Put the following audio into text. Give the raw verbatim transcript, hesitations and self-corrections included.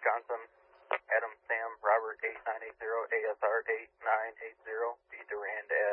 Wisconsin. Adam Sam Robert eight nine eight zero A S R eight nine eight zero. B Durand